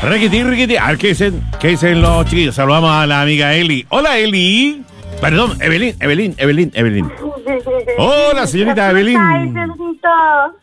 Riquiti, riquiti. A ver, qué dicen los chiquillos? Saludamos a la amiga Eli. Hola, Eli. Perdón, Evelyn. Hola, señorita ¿Qué Evelyn. está diciendo?